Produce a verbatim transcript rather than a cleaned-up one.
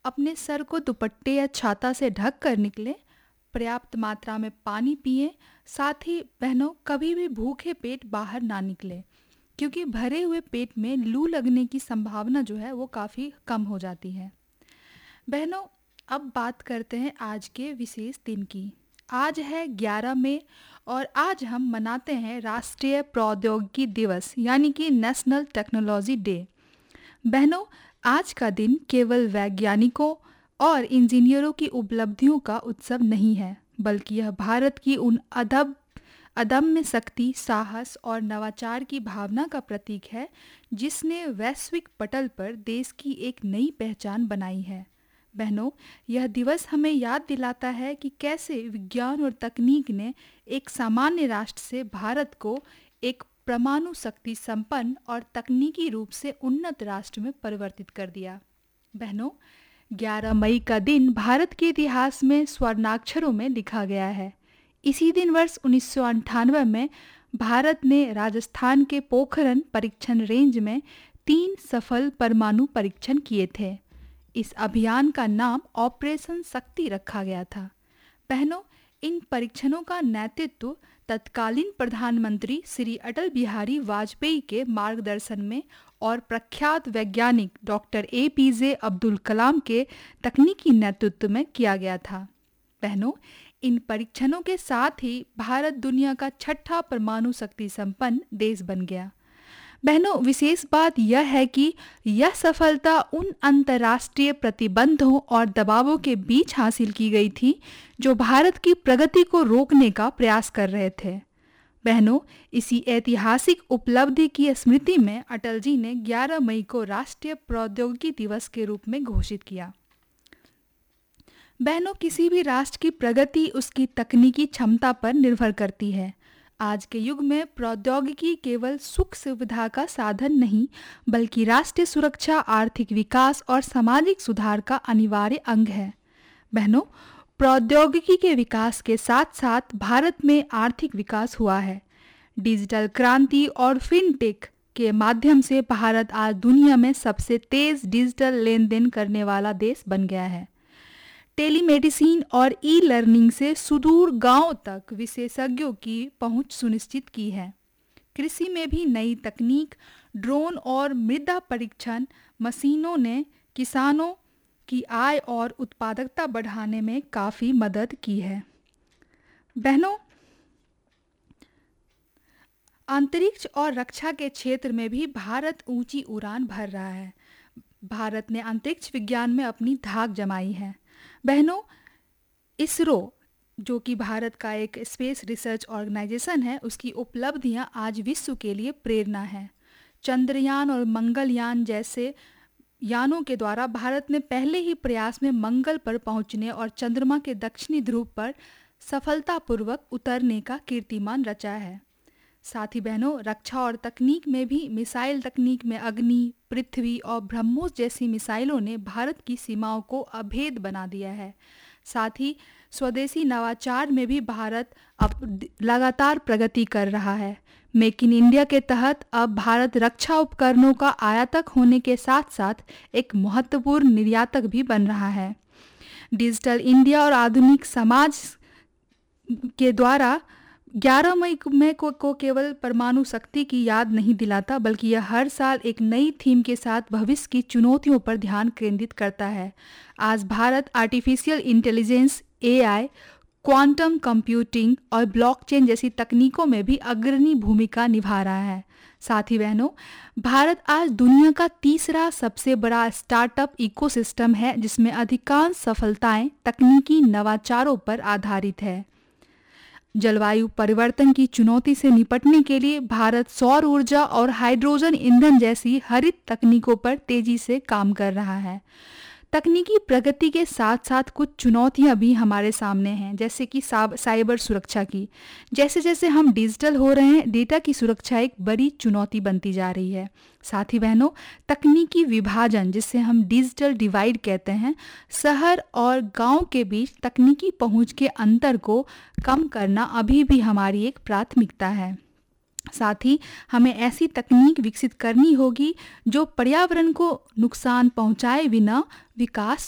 अपने सर को दुपट्टे या छाता से ढक कर निकलें, पर्याप्त मात्रा में पानी पिएं। साथ ही बहनों, कभी भी भूखे पेट बाहर ना निकलें, क्योंकि भरे हुए पेट में लू लगने की संभावना जो है वो काफ़ी कम हो जाती है। बहनों, अब बात करते हैं आज के विशेष दिन की। आज है ग्यारह मई और आज हम मनाते हैं राष्ट्रीय प्रौद्योगिकी दिवस, यानी कि नेशनल टेक्नोलॉजी डे। बहनों, आज का दिन केवल वैज्ञानिकों और इंजीनियरों की उपलब्धियों का उत्सव नहीं है, बल्कि यह भारत की उन अदब अदम्य शक्ति, साहस और नवाचार की भावना का प्रतीक है जिसने वैश्विक पटल पर देश की एक नई पहचान बनाई है। बहनों, यह दिवस हमें याद दिलाता है कि कैसे विज्ञान और तकनीक ने एक सामान्य राष्ट्र से भारत को एक परमाणु शक्ति संपन्न और तकनीकी रूप से उन्नत राष्ट्र में परिवर्तित कर दिया। बहनों, ग्यारह मई का दिन भारत के इतिहास में स्वर्णाक्षरों में लिखा गया है। इसी दिन वर्ष उन्नीस सौ अंठानवे में भारत ने राजस्थान के पोखरण परीक्षण रेंज में तीन सफल परमाणु परीक्षण किए थे। इस अभियान का नाम ऑपरेशन शक्ति रखा गया था। बहनों, इन परीक्षणों का नेतृत्व तत्कालीन प्रधानमंत्री श्री अटल बिहारी वाजपेयी के मार्गदर्शन में और प्रख्यात वैज्ञानिक डॉक्टर ए पी जे अब्दुल कलाम के तकनीकी नेतृत्व में किया गया था। बहनों, इन परीक्षणों के साथ ही भारत दुनिया का छठा परमाणु शक्ति संपन्न देश बन गया। बहनों, विशेष बात यह है कि यह सफलता उन अंतर्राष्ट्रीय प्रतिबंधों और दबावों के बीच हासिल की गई थी जो भारत की प्रगति को रोकने का प्रयास कर रहे थे। बहनों, इसी ऐतिहासिक उपलब्धि की स्मृति में अटल जी ने ग्यारह मई को राष्ट्रीय प्रौद्योगिकी दिवस के रूप में घोषित किया। बहनों, किसी भी राष्ट्र की प्रगति उसकी तकनीकी क्षमता पर निर्भर करती है। आज के युग में प्रौद्योगिकी केवल सुख सुविधा का साधन नहीं, बल्कि राष्ट्रीय सुरक्षा, आर्थिक विकास और सामाजिक सुधार का अनिवार्य अंग है। बहनों, प्रौद्योगिकी के विकास के साथ साथ भारत में आर्थिक विकास हुआ है। डिजिटल क्रांति और फिनटेक के माध्यम से भारत आज दुनिया में सबसे तेज डिजिटल लेन देन करने वाला देश बन गया है। टेलीमेडिसिन और ई लर्निंग से सुदूर गांव तक विशेषज्ञों की पहुंच सुनिश्चित की है। कृषि में भी नई तकनीक, ड्रोन और मृदा परीक्षण मशीनों ने किसानों की आय और उत्पादकता बढ़ाने में काफ़ी मदद की है। बहनों, अंतरिक्ष और रक्षा के क्षेत्र में भी भारत ऊंची उड़ान भर रहा है। भारत ने अंतरिक्ष विज्ञान में अपनी धाक जमाई है। बहनों, इसरो, जो कि भारत का एक स्पेस रिसर्च ऑर्गेनाइजेशन है, उसकी उपलब्धियां आज विश्व के लिए प्रेरणा है। चंद्रयान और मंगलयान जैसे यानों के द्वारा भारत ने पहले ही प्रयास में मंगल पर पहुंचने और चंद्रमा के दक्षिणी ध्रुव पर सफलतापूर्वक उतरने का कीर्तिमान रचा है। साथ ही बहनों, रक्षा और तकनीक में भी मिसाइल तकनीक में अग्नि, पृथ्वी और ब्रह्मोस जैसी मिसाइलों ने भारत की सीमाओं को अभेद बना दिया है। साथ ही स्वदेशी नवाचार में भी भारत अब लगातार प्रगति कर रहा है। मेक इन इंडिया के तहत अब भारत रक्षा उपकरणों का आयातक होने के साथ साथ एक महत्वपूर्ण निर्यातक भी बन रहा है। डिजिटल इंडिया और आधुनिक समाज के द्वारा ग्यारह मई में को, को केवल परमाणु शक्ति की याद नहीं दिलाता, बल्कि यह हर साल एक नई थीम के साथ भविष्य की चुनौतियों पर ध्यान केंद्रित करता है। आज भारत आर्टिफिशियल इंटेलिजेंस, ए आई, क्वांटम कंप्यूटिंग और ब्लॉकचेन जैसी तकनीकों में भी अग्रणी भूमिका निभा रहा है। साथ ही बहनों, भारत आज दुनिया का तीसरा सबसे बड़ा स्टार्टअप इकोसिस्टम है, जिसमें अधिकांश सफलताएं तकनीकी नवाचारों पर आधारित है। जलवायु परिवर्तन की चुनौती से निपटने के लिए भारत सौर ऊर्जा और हाइड्रोजन ईंधन जैसी हरित तकनीकों पर तेजी से काम कर रहा है। तकनीकी प्रगति के साथ साथ कुछ चुनौतियां भी हमारे सामने हैं, जैसे कि साइबर सुरक्षा की। जैसे जैसे हम डिजिटल हो रहे हैं, डेटा की सुरक्षा एक बड़ी चुनौती बनती जा रही है। साथ ही बहनों, तकनीकी विभाजन, जिसे हम डिजिटल डिवाइड कहते हैं, शहर और गांव के बीच तकनीकी पहुंच के अंतर को कम करना अभी भी हमारी एक प्राथमिकता है। साथ ही हमें ऐसी तकनीक विकसित करनी होगी जो पर्यावरण को नुकसान पहुंचाए बिना विकास